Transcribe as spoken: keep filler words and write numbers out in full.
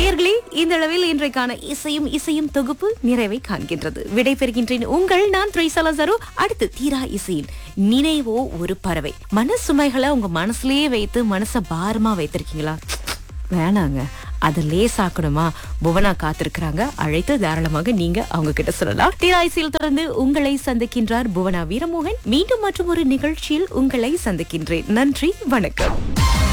நேயர்களே, இந்த அளவில் இன்றைக்கான இசையும் இசையும் தொகுப்பு நிறைவை காண்கின்றது. விடைபெறுகின்றேன் உங்கள் நான் த்ரைசலசரு. அடுத்து தீரா இசையில் நினைவோ ஒரு பறவை. மன சுமைகளை உங்க மனசுலயே வைத்து மனச பாரமா வைத்திருக்கீங்களா? வேணாங்க, அதை லேசாக்கணுமா? புவனா காத்திருக்கிறாங்க. அழைத்து தாராளமாக நீங்க அவங்க கிட்ட சொல்லலாம். தீரா இசையில் தொடர்ந்து உங்களை சந்திக்கின்றார் புவனா வீரமோகன். மீண்டும் மற்றும் ஒரு நிகழ்ச்சியில் உங்களை சந்திக்கின்றேன். நன்றி, வணக்கம்.